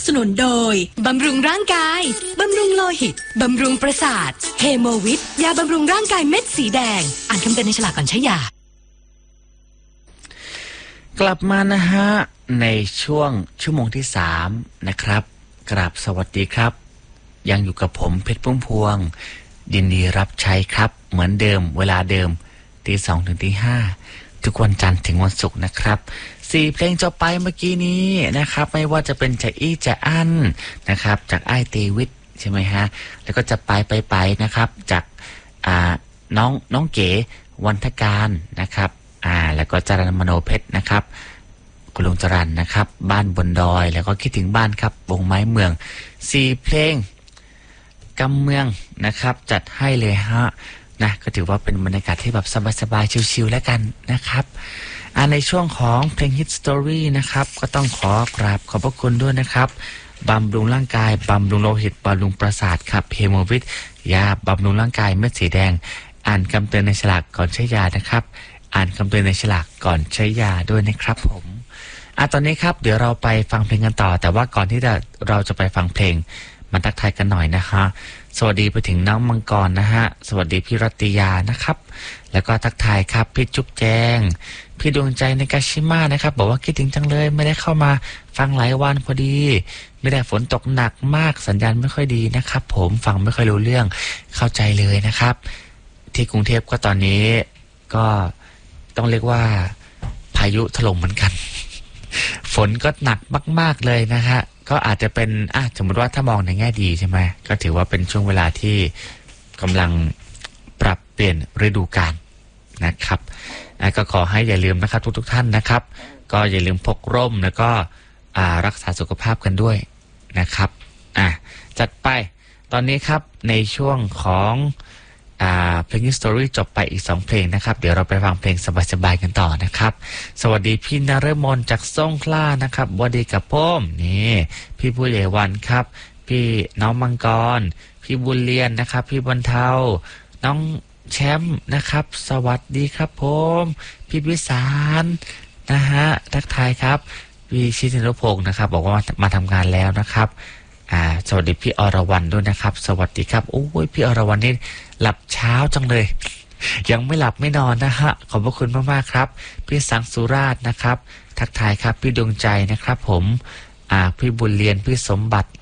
สนุนโดยบำรุงร่างกายบำรุงโลหิตบำรุงประสาทเฮโมวิทยาบำรุงร่างกายเม็ดสีแดงอ่านคำเตือนในฉลากก่อนใช้ยากลับมานะฮะในช่วงชั่วโมงที่3นะครับกราบสวัสดีครับยังอยู่กับผมเพชรพุ่มพวงยินดีรับใช้ครับเหมือนเดิมเวลาเดิมตี 2 ถึงตี 5ทุกวันจันทร์ถึงวันศุกร์นะครับ4เพลงจบไปเมื่อกี้นี้นะครับไม่ว่าจะเป็นจะอี้จะอั้นนะครับจากไอ้เตวิทใช่ไหมฮะแล้วก็จะไปนะครับจากน้องเก๋วันทการนะครับแล้วก็จรัญมโนเพชรนะครับคุณลุงจรัญนะครับบ้านบนดอยแล้วก็คิดถึงบ้านครับวงไม้เมือง4เพลงกำเมืองนะครับจัดให้เลยฮะนะก็ถือว่าเป็นบรรยากาศที่แบบสบายๆชิลๆแล้วกันนะครับในช่วงของเพลงฮิตสตอรี่นะครับก็ต้องขอกราบขอบพระคุณด้วยนะครับบำรุงร่างกายบำรุงโลหิตบำรุงประสาทครับเฮโมวิทยาบำรุงร่างกายเม็ดสีแดงอ่านคำเตือนในฉลากก่อนใช้ยานะครับอ่านคำเตือนในฉลากก่อนใช้ยาด้วยนะครับผมตอนนี้ครับเดี๋ยวเราไปฟังเพลงกันต่อแต่ว่าก่อนที่เราจะไปฟังเพลงมาทักทายกันหน่อยนะฮะสวัสดีไปถึงน้องมังกรนะฮะสวัสดีพี่รัตยานะครับแล้วก็ทักทายครับพี่จุ๊บแจงพี่ดวงใจในกาชิมานะครับบอกว่าคิดถึงจังเลยไม่ได้เข้ามาฟังหลายวันพอดีไม่ได้ฝนตกหนักมากสัญญาณไม่ค่อยดีนะครับผมฟังไม่ค่อยรู้เรื่องเข้าใจเลยนะครับที่กรุงเทพก็ตอนนี้ก็ต้องเรียกว่าพายุถล่มเหมือนกันฝนก็หนักมากๆเลยนะฮะก็อาจจะเป็นสมมติว่าถ้ามองในแง่ดีใช่ไหมก็ถือว่าเป็นช่วงเวลาที่กำลังปรับเปลี่ยนฤดูกาลนะครับก็ขอให้อย่าลืมนะครับทุกท่านนะครับก็อย่าลืมพกร่มแล้วก็รักษาสุขภาพกันด้วยนะครับจัดไปตอนนี้ครับในช่วงของเพลง History จบไปอีก2เพลงนะครับเดี๋ยวเราไปฟังเพลงสบายๆกันต่อนะครับสวัสดีพี่นฤมลจากสงขลานะครับสวัสดีกับผมนี่พี่ผู้ใหญ่วันครับพี่น้องมังกรพี่บุญเรียนนะครับพี่บรรเทาน้องแชมป์นะครับสวัสดีครับผมพี่วิสารนะฮะทักทายครับพี่ชิตินพงศ์นะครับบอกว่ามาทำงานแล้วนะครับสวัสดีพี่อรวรรณด้วยนะครับสวัสดีครับโอ้ยพี่อรวรรณนี่หลับเช้าจังเลยยังไม่หลับไม่นอนนะฮะขอบพระคุณมากๆครับพี่สังสุราชนะครับทักทายครับพี่ดวงใจนะครับผมพี่บุญเรียนพี่สมบัติ